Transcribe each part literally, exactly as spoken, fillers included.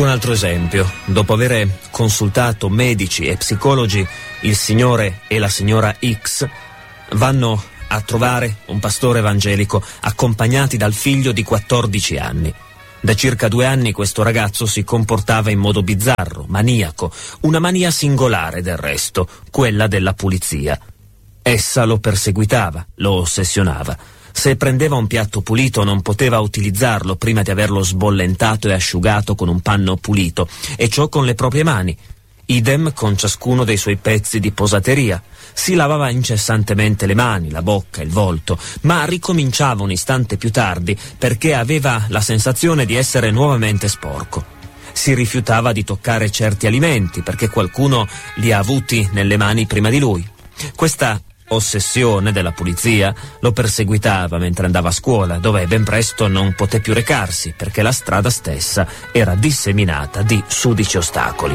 Ecco un altro esempio. Dopo aver consultato medici e psicologi, il signore e la signora X vanno a trovare un pastore evangelico accompagnati dal figlio di quattordici anni. Da circa due anni questo ragazzo si comportava in modo bizzarro, maniaco, una mania singolare del resto, quella della pulizia. Essa lo perseguitava, lo ossessionava. Se prendeva un piatto pulito non poteva utilizzarlo prima di averlo sbollentato e asciugato con un panno pulito, e ciò con le proprie mani. Idem con ciascuno dei suoi pezzi di posateria. Si lavava incessantemente le mani, la bocca, il volto, ma ricominciava un istante più tardi perché aveva la sensazione di essere nuovamente sporco. Si rifiutava di toccare certi alimenti perché qualcuno li ha avuti nelle mani prima di lui. Questa ossessione della pulizia lo perseguitava mentre andava a scuola, dove ben presto non poté più recarsi perché la strada stessa era disseminata di sudici ostacoli.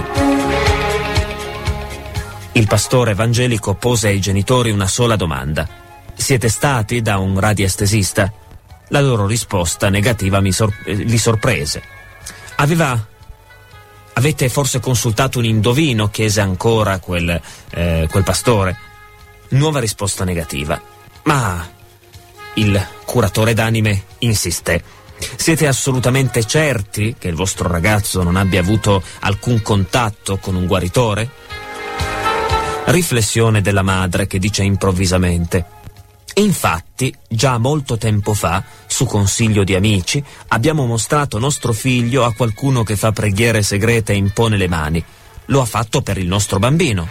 Il pastore evangelico pose ai genitori una sola domanda: siete stati da un radiestesista? La loro risposta negativa mi sor- li sorprese. Aveva Avete forse consultato un indovino? Chiese ancora quel, eh, quel pastore. Nuova risposta negativa. Ma il curatore d'anime insisté. Siete assolutamente certi che il vostro ragazzo non abbia avuto alcun contatto con un guaritore? Riflessione della madre che dice improvvisamente: infatti, già molto tempo fa, su consiglio di amici, abbiamo mostrato nostro figlio a qualcuno che fa preghiere segrete e impone le mani. Lo ha fatto per il nostro bambino.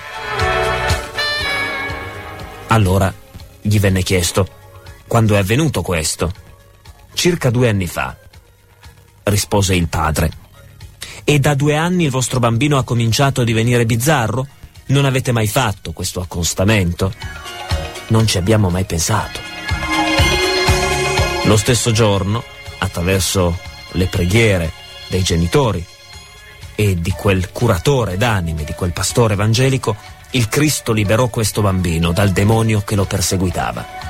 Allora gli venne chiesto: quando è avvenuto questo? Circa due anni fa, rispose il padre. E da due anni il vostro bambino ha cominciato a divenire bizzarro? Non avete mai fatto questo accostamento? Non ci abbiamo mai pensato. Lo stesso giorno, attraverso le preghiere dei genitori e di quel curatore d'anime, di quel pastore evangelico, il Cristo liberò questo bambino dal demonio che lo perseguitava.